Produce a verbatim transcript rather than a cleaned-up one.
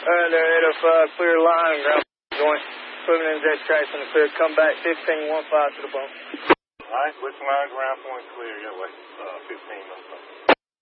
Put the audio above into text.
Alright, there, eight oh five, clear line, ground going. Swimming in jet tracks in the clear. Come back, fifteen one five to the bone. Alright, listen line, ground point clear, your way, uh, fifteen one five.